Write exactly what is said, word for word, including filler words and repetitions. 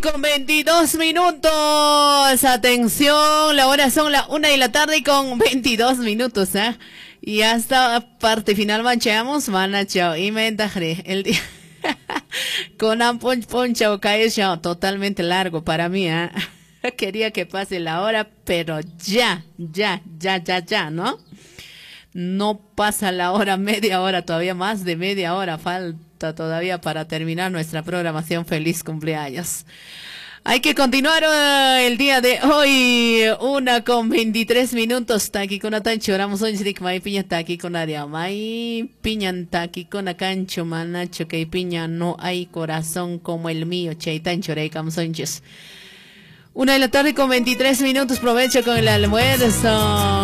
con veintidós minutos. Atención, la hora son la una de la tarde con veintidós minutos, ¿eh? Y hasta parte final mancheamos, manachao y mentajre el día. Con un poncha o caella totalmente largo para mí, ¿eh? Quería que pase la hora, pero ya, ya, ya, ya, ya, ¿no? No pasa la hora, media hora, todavía más de media hora falta todavía para terminar nuestra programación. Feliz cumpleaños. Hay que continuar uh, el día de hoy, una con veintitrés minutos. Taki con atancho, oramos hoy, Sirik May Piña, Taki con Aria May Piña, Taki con Acancho, Manacho, que Piña, no hay corazón como el mío, Chaitancho, Reikam Sonches. Una de la tarde con veintitrés minutos, provecho con el almuerzo.